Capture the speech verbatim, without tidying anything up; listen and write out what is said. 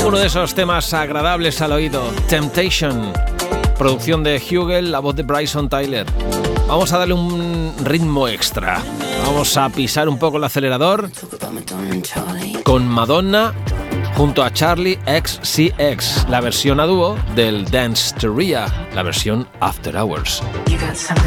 Uno de esos temas agradables al oído, Temptation, producción de Hugel, la voz de Bryson Tyler. Vamos a darle un ritmo extra. Vamos a pisar un poco el acelerador con Madonna junto a Charlie X C X, la versión a dúo del Dance Teria, la versión After Hours.